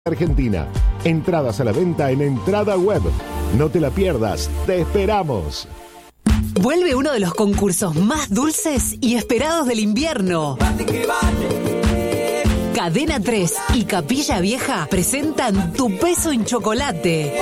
Argentina. Entradas a la venta en Entrada Web. No te la pierdas, te esperamos. Vuelve uno de los concursos más dulces y esperados del invierno. Cadena 3 y Capilla Vieja presentan Tu Peso en Chocolate.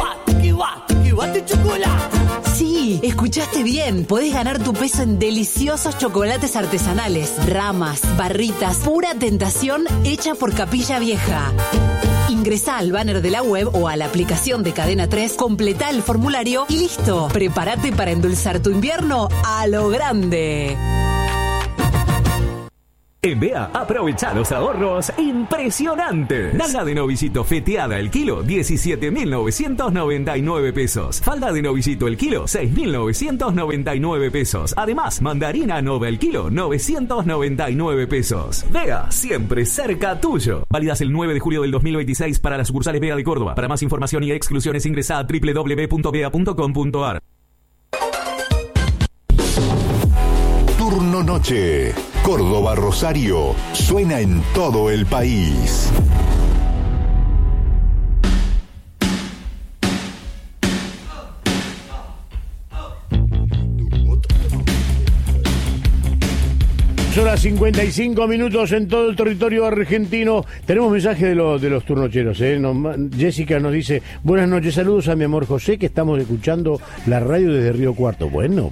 Sí, escuchaste bien. Podés ganar tu peso en deliciosos chocolates artesanales, ramas, barritas, pura tentación hecha por Capilla Vieja. Ingresá al banner de la web o a la aplicación de Cadena 3, completá el formulario y listo. Prepárate para endulzar tu invierno a lo grande. En BEA, aprovecha los ahorros impresionantes. Nalga de novillito feteada el kilo, 17.999 pesos. Falda de novillito el kilo, 6.999 pesos. Además, mandarina nova el kilo, 999 pesos. BEA, siempre cerca tuyo. Válidas el 9 de julio del 2026 para las sucursales BEA de Córdoba. Para más información y exclusiones ingresa a www.bea.com.ar. Turno Noche. Córdoba Rosario suena en todo el país. Son las 55 minutos en todo el territorio argentino. Tenemos mensaje de los turnocheros. Jessica nos dice: buenas noches, saludos a mi amor José, que estamos escuchando la radio desde Río Cuarto. Bueno.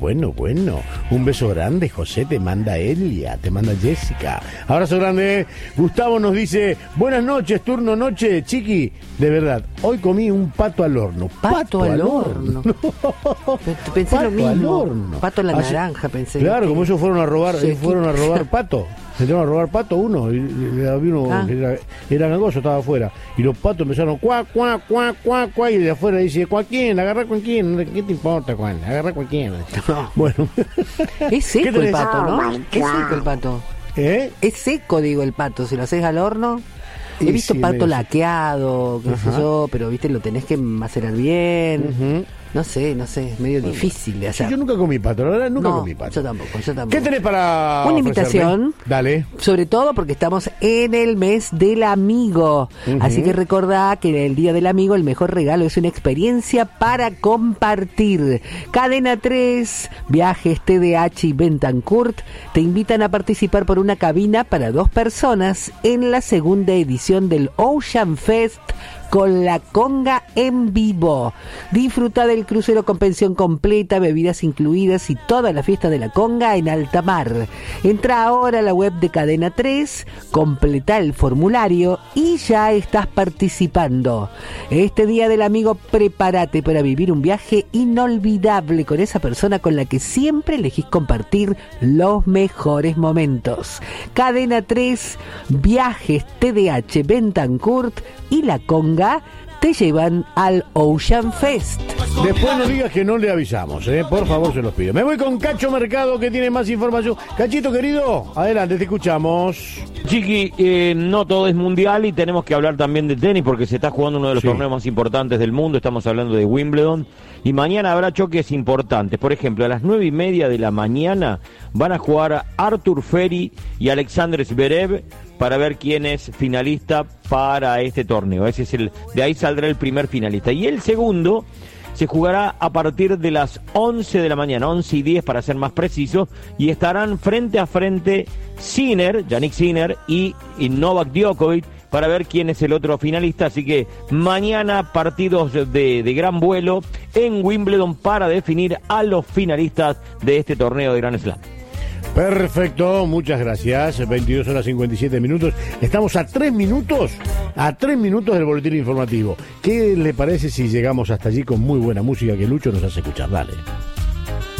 Un beso grande, José, te manda Elia, te manda Jessica. Abrazo grande. Gustavo nos dice: buenas noches, turno noche, chiqui. De verdad, hoy comí un pato al horno. Pato al horno. Pensé Pato lo mismo. al horno. Pato a la naranja, pensé. Claro, como ellos fueron a robar, Sí, pato. Se entraron a robar pato uno, y había uno que era gangoso, estaba afuera. Y los patos empezaron cuac, y de afuera dice: ¿quién? ¿Agarra con quién? ¿Qué te importa, Juan? ¿Agarra con quién? No. Bueno. Es seco el pato, ¿no? Oh, my Es God. seco el pato. ¿Eh? Es seco, digo, el pato. Si lo haces al horno. He Y visto sí, pato medio laqueado, qué sé yo, pero viste, lo tenés que macerar bien. Ujú. No sé, es medio difícil de Sí, hacer. yo nunca comí pato, la verdad, nunca No, comí pato. yo tampoco. ¿Qué tenés para Una ofrecerme? invitación. Dale. Sobre todo porque estamos en el mes del amigo. Ujú. Así que recordá que en el Día del Amigo el mejor regalo es una experiencia para compartir. Cadena 3, Viajes TDH y Bentancourt te invitan a participar por una cabina para 2 personas en la segunda edición del Ocean Fest con la conga en vivo. Disfruta del crucero con pensión completa, bebidas incluidas y toda la fiesta de la conga en alta mar. Entra ahora a la web de Cadena 3, completa el formulario y ya estás participando. Este Día del Amigo, prepárate para vivir un viaje inolvidable con esa persona con la que siempre elegís compartir los mejores momentos. Cadena 3, Viajes TDH Bentancourt y la conga te llevan al Ocean Fest. Después no digas que no le avisamos, por favor, se los pido. Me voy con Cacho Mercado, que tiene más información. Cachito, querido, adelante, te escuchamos. Chiqui, no todo es mundial y tenemos que hablar también de tenis porque se está jugando uno de los torneos más importantes del mundo. Estamos hablando de Wimbledon y mañana habrá choques importantes. Por ejemplo, a las 9:30 de la mañana van a jugar Artur Feri y Alexander Zverev para ver quién es finalista para este torneo. Ese es de ahí saldrá el primer finalista. Y el segundo se jugará a partir de las 11 de la mañana, 11:10 para ser más preciso, y estarán frente a frente Jannik Sinner y Novak Djokovic para ver quién es el otro finalista. Así que mañana partidos de gran vuelo en Wimbledon para definir a los finalistas de este torneo de Grand Slam. Perfecto, muchas gracias. 22 horas 57 minutos. Estamos a 3 minutos del boletín informativo. ¿Qué le parece si llegamos hasta allí con muy buena música que Lucho nos hace escuchar? Dale.